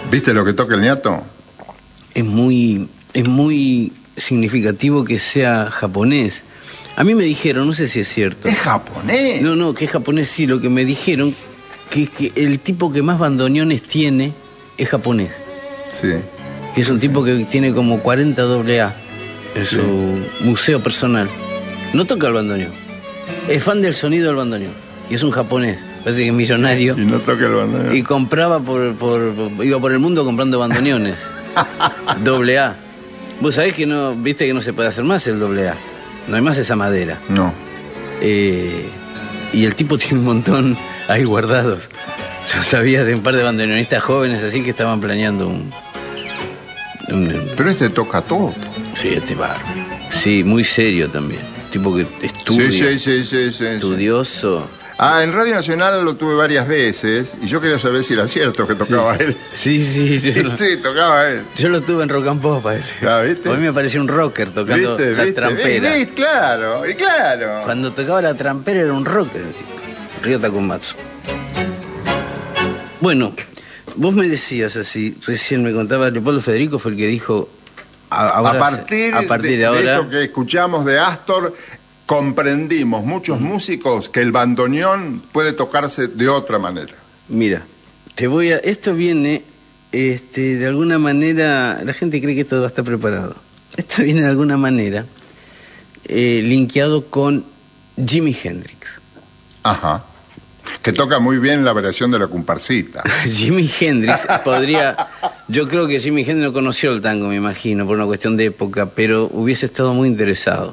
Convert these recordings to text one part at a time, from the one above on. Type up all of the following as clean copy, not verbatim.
¿Viste lo que toca el ñato? Es muy significativo que sea japonés. A mí me dijeron, no sé si es cierto. ¿Es japonés? No, que es japonés sí. Lo que me dijeron, que es que el tipo que más bandoneones tiene es japonés. Sí. Que es un tipo que tiene como 40 AA en su museo personal. No toca el bandoneón. Es fan del sonido del bandoneón. Y es un japonés. Parece que es millonario. Y no toca el bandoneón. Y compraba iba por el mundo comprando bandoneones. AA. Vos sabés que no, viste que no se puede hacer más el AA. No hay más esa madera. No. Y el tipo tiene un montón ahí guardados. Yo sabía de un par de bandoneonistas jóvenes así que estaban planeando un Pero este toca todo. Sí, este bar. Sí, muy serio también. Tipo que estudia. Sí. Estudioso. En Radio Nacional lo tuve varias veces y yo quería saber si era cierto que tocaba él. Sí. Sí, tocaba él. Yo lo tuve en Rock and Pop, parece. Ah, ¿viste? A mí me pareció un rocker tocando la trampera. ¿Viste? Claro. Cuando tocaba la trampera era un rocker el tipo. Ryota Komatsu. Bueno, vos me decías así, recién me contaba, Leopoldo Federico fue el que dijo... A partir de ahora, esto que escuchamos de Astor, comprendimos muchos músicos que el bandoneón puede tocarse de otra manera. Mira, esto viene, de alguna manera, la gente cree que esto va a estar preparado. Esto viene de alguna manera linkeado con Jimi Hendrix. Ajá. Que toca muy bien la variación de la comparsita. Jimi Hendrix yo creo que Jimi Hendrix no conoció el tango, me imagino, por una cuestión de época, pero hubiese estado muy interesado.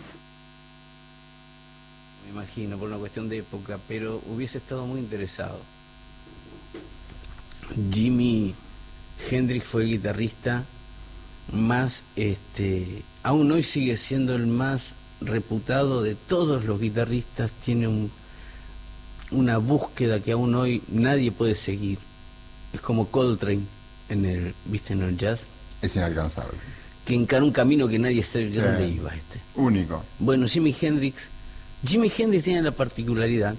Jimi Hendrix fue el guitarrista más, aún hoy sigue siendo el más reputado de todos los guitarristas, tiene una búsqueda que aún hoy nadie puede seguir. Es como Coltrane en el jazz. Es inalcanzable. Que encara un camino que nadie sabe dónde iba. Único. Bueno, Jimi Hendrix tenía la particularidad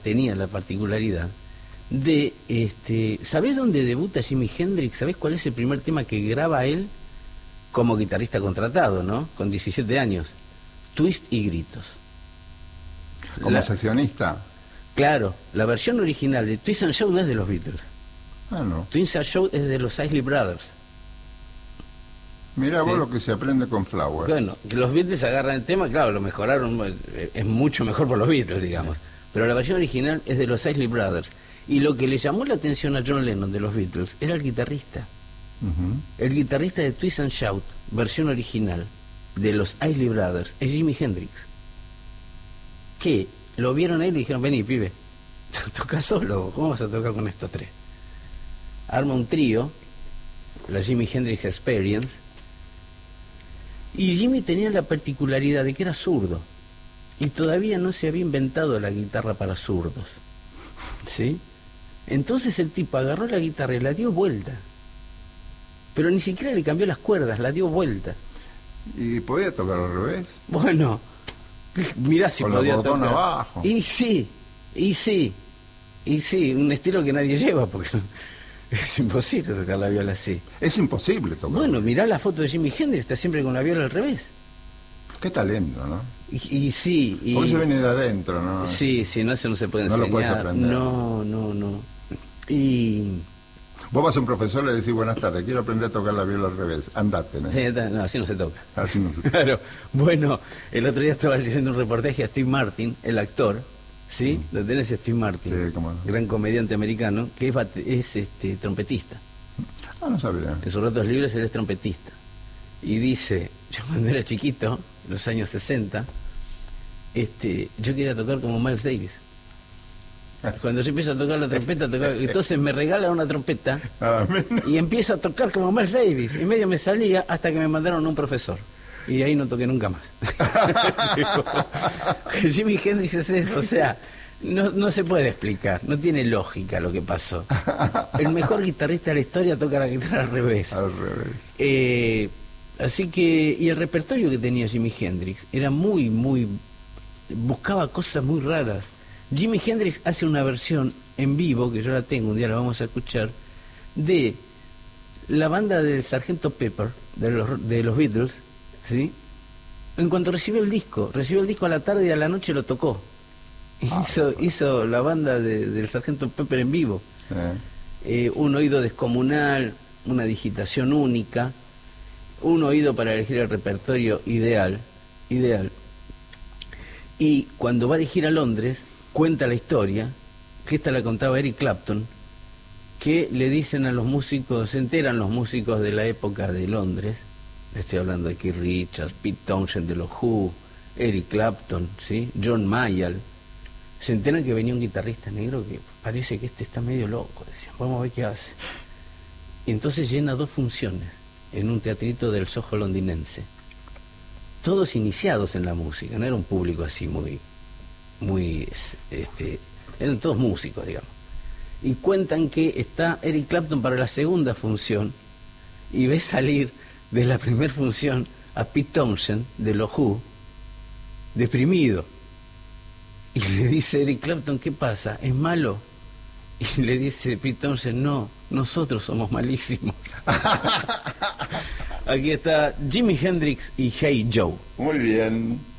de, ¿sabés dónde debuta Jimi Hendrix? ¿Sabés cuál es el primer tema que graba él como guitarrista contratado, no? Con 17 años. Twist y gritos. ¿Como sesionista? Claro, la versión original de Twist and Shout no es de los Beatles. Ah, no. Twist and Shout es de los Isley Brothers. Mirá vos lo que se aprende con Flowers. Bueno, que los Beatles agarran el tema, claro, lo mejoraron, es mucho mejor por los Beatles, digamos. Pero la versión original es de los Isley Brothers. Y lo que le llamó la atención a John Lennon de los Beatles era el guitarrista. El guitarrista de Twist and Shout, versión original, de los Isley Brothers, es Jimi Hendrix. Que lo vieron a él y dijeron, vení, pibe, toca solo, ¿cómo vas a tocar con estos tres? Arma un trío, la Jimi Hendrix Experience, y Jimi tenía la particularidad de que era zurdo, y todavía no se había inventado la guitarra para zurdos, ¿sí? Entonces el tipo agarró la guitarra y la dio vuelta, pero ni siquiera le cambió las cuerdas, la dio vuelta. ¿Y podía tocar al revés? Bueno, mirá si con podía el bordón tocar abajo. Y sí, un estilo que nadie lleva, porque es imposible tocar la viola así. Es imposible tocar. Bueno, mirá la foto de Jimi Hendrix, está siempre con la viola al revés. Qué talento, ¿no? Y sí. Por eso viene de adentro, ¿no? Sí, no, eso no se puede enseñar. No lo puedes aprender. No. Y... Vos vas a un profesor y le decís, buenas tardes, quiero aprender a tocar la viola al revés. Andate, ¿no? Sí, no, así no se toca. Así no se toca. Claro. Bueno, el otro día estaba leyendo un reportaje a Steve Martin, el actor, ¿sí? Lo tenés a Steve Martin, sí, cómo no. Gran comediante americano, que es trompetista. Ah, no sabía. En sus ratos libres él es trompetista. Y dice, yo cuando era chiquito, en los años 60, yo quería tocar como Miles Davis. Cuando yo empiezo a tocar la trompeta, entonces me regala una trompeta y empiezo a tocar como Miles Davis. Y medio me salía hasta que me mandaron a un profesor. Y ahí no toqué nunca más. Jimi Hendrix es eso, o sea, no se puede explicar, no tiene lógica lo que pasó. El mejor guitarrista de la historia toca la guitarra al revés. Al revés. Así que, y el repertorio que tenía Jimi Hendrix era buscaba cosas muy raras. Jimi Hendrix hace una versión en vivo, que yo la tengo, un día la vamos a escuchar, de la banda del Sargento Pepper, de los Beatles, ¿sí? En cuanto recibió el disco a la tarde y a la noche lo tocó. Hizo la banda del Sargento Pepper en vivo. Un oído descomunal, una digitación única, un oído para elegir el repertorio ideal. Y cuando va a elegir a Londres, cuenta la historia, que esta la contaba Eric Clapton, que le dicen a los músicos, se enteran los músicos de la época de Londres, estoy hablando de Keith Richards, Pete Townshend de los Who, Eric Clapton, ¿sí? John Mayall, se enteran que venía un guitarrista negro que parece que está medio loco, decían, vamos a ver qué hace. Y entonces llena 2 funciones en un teatrito del Soho londinense, todos iniciados en la música, no era un público así muy eran todos músicos, digamos. Y cuentan que está Eric Clapton para la segunda función y ve salir de la primera función a Pete Townshend de los Who, deprimido. Y le dice Eric Clapton, ¿qué pasa? ¿Es malo? Y le dice Pete Townshend, no, nosotros somos malísimos. Aquí está Jimi Hendrix y Hey Joe. Muy bien.